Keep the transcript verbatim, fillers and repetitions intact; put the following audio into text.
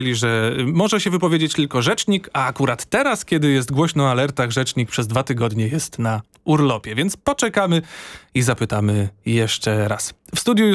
że może się wypowiedzieć tylko rzecznik, a akurat teraz, kiedy jest głośno o alertach, rzecznik przez dwa tygodnie jest na urlopie. Więc poczekamy i zapytamy jeszcze raz. W studiu